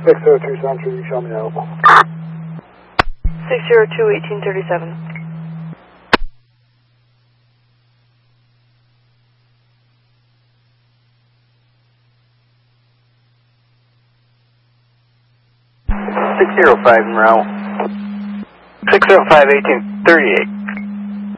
602 Sound True, you show me now. 602, 1837. Five en route. 605, 1838.